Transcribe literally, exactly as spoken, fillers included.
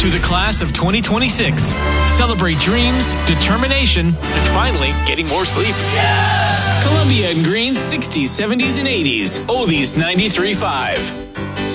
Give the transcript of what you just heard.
to the class of twenty twenty-six. Celebrate dreams, determination, and finally getting more sleep. Yeah! Columbia and Green's sixties, seventies, and eighties. Oldies ninety-three point five.